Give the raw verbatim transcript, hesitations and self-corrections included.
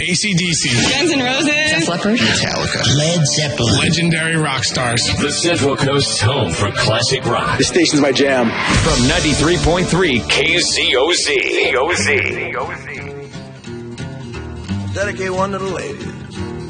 A C D C. Guns N' Roses. Def Leppard. Metallica. Led Zeppelin. Legendary rock stars. The Central Coast's home for classic rock. This station's my jam. From ninety-three point three K Z O Z. Dedicate one to the ladies.